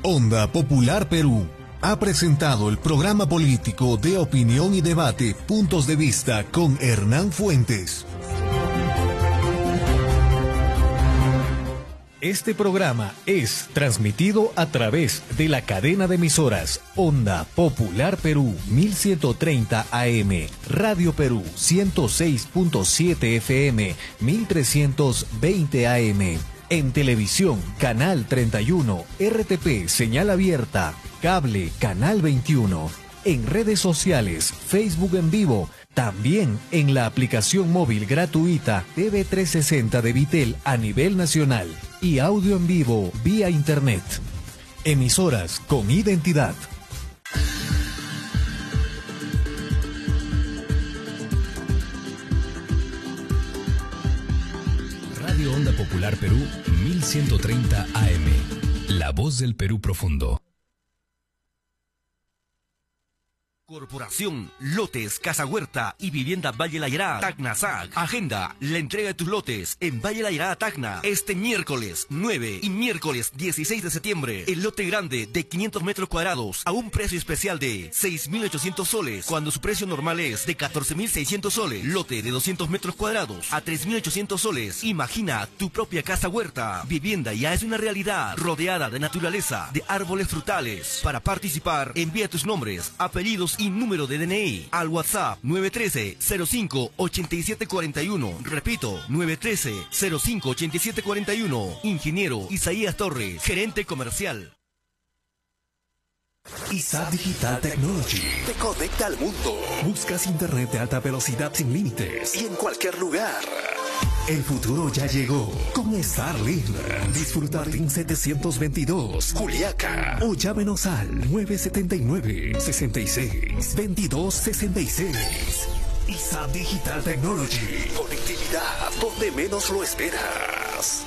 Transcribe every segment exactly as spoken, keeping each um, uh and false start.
Onda Popular Perú ha presentado el programa político de opinión y debate Puntos de Vista con Hernán Fuentes. Este programa es transmitido a través de la cadena de emisoras Onda Popular Perú mil ciento treinta A M, Radio Perú ciento seis punto siete F M, mil trescientos veinte A M. En televisión, Canal treinta y uno, R T P, señal abierta, cable, Canal veintiuno. En redes sociales, Facebook en vivo, también en la aplicación móvil gratuita T V trescientos sesenta de Vitel a nivel nacional y audio en vivo vía Internet. Emisoras con identidad. Radio Onda Popular Perú mil ciento treinta A M, la voz del Perú profundo. Corporación Lotes, Casa Huerta y Vivienda Valle Layará, Tacna S A C. Agenda la entrega de tus lotes en Valle Layará, Tacna, este miércoles nueve y miércoles dieciséis de septiembre. El lote grande de quinientos metros cuadrados a un precio especial de seis mil ochocientos soles, cuando su precio normal es de catorce mil seiscientos soles. Lote de doscientos metros cuadrados a tres mil ochocientos soles. Imagina tu propia casa huerta. Vivienda ya es una realidad, rodeada de naturaleza, de árboles frutales. Para participar, envía tus nombres, apellidos y número de D N I al WhatsApp nueve uno tres cero cinco ocho siete cuatro uno. Repito, nueve uno tres cero cinco ocho siete cuatro uno. Ingeniero Isaías Torres, gerente comercial. I S A Digital Technology te conecta al mundo. Buscas internet de alta velocidad sin límites y en cualquier lugar. El futuro ya llegó con Starlink. Disfrutar en setecientos veintidós Juliaca o llámenos al nueve siete nueve, seis seis, veintidós sesenta y seis. I S A Digital Technology. Conectividad donde menos lo esperas.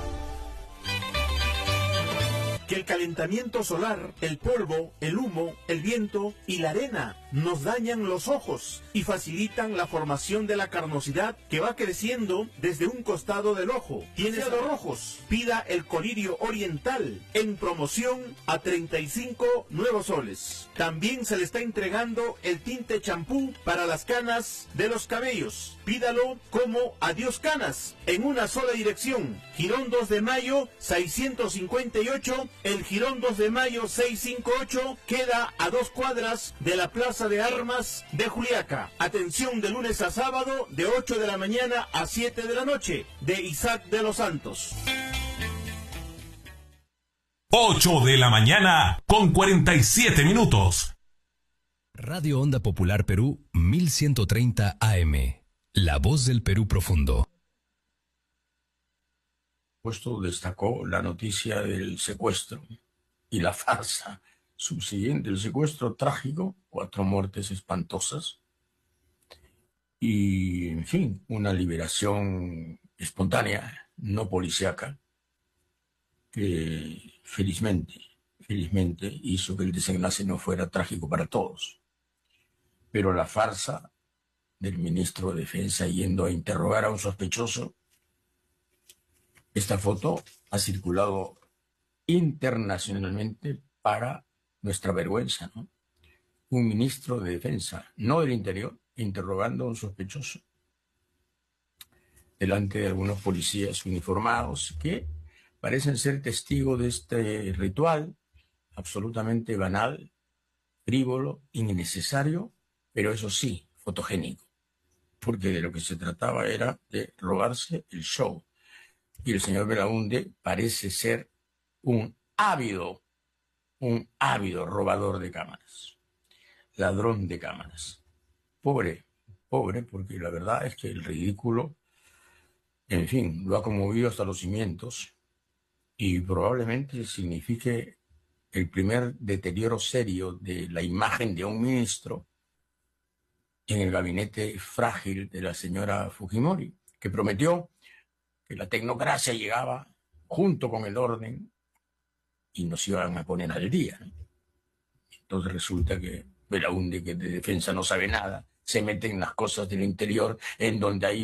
Que el calentamiento solar, el polvo, el humo, el viento y la arena nos dañan los ojos y facilitan la formación de la carnosidad que va creciendo desde un costado del ojo. ¿Tiene dedos rojos? Pida el colirio oriental en promoción a treinta y cinco nuevos soles. También se le está entregando el tinte champú para las canas de los cabellos. Pídalo como Adiós Canas en una sola dirección. Girón dos de mayo seiscientos cincuenta y ocho. El Girón dos de mayo seiscientos cincuenta y ocho queda a dos cuadras de la Plaza de Armas de Juliaca. Atención de lunes a sábado de ocho de la mañana a siete de la noche. De Isaac de los Santos. ocho de la mañana con cuarenta y siete minutos. Radio Onda Popular Perú mil ciento treinta A M, la voz del Perú profundo. Puesto destacó la noticia del secuestro y la farsa subsiguiente. El secuestro trágico, cuatro muertes espantosas y, en fin, una liberación espontánea, no policíaca, que felizmente, felizmente hizo que el desenlace no fuera trágico para todos. Pero la farsa del ministro de Defensa yendo a interrogar a un sospechoso. Esta foto ha circulado internacionalmente para nuestra vergüenza, ¿no? Un ministro de Defensa, no del Interior, interrogando a un sospechoso delante de algunos policías uniformados que parecen ser testigos de este ritual absolutamente banal, frívolo, innecesario, pero eso sí, fotogénico, porque de lo que se trataba era de robarse el show. Y el señor Belaúnde parece ser un ávido, un ávido robador de cámaras, ladrón de cámaras. Pobre, pobre, porque la verdad es que el ridículo, en fin, lo ha conmovido hasta los cimientos y probablemente signifique el primer deterioro serio de la imagen de un ministro en el gabinete frágil de la señora Fujimori, que prometió que la tecnocracia llegaba junto con el orden y nos iban a poner al día. Entonces resulta que Belaúnde, que de defensa no sabe nada, se mete en las cosas del interior, en donde hay